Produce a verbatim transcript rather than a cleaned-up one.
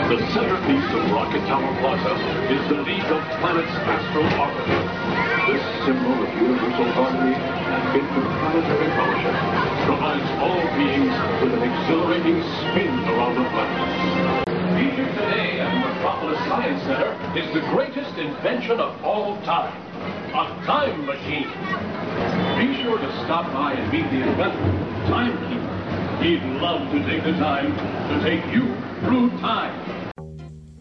The centerpiece of Rocket Tower Plaza is the League of Planets Astro Orbiter. This symbol of universal harmony and interplanetary fellowship provides all beings with an exhilarating spin around the planet. Featured today at Metropolis Science Center is the greatest invention of all time, a time machine. Be sure to stop by and meet the inventor, Timekeeper. He'd love to take the time to take you through time.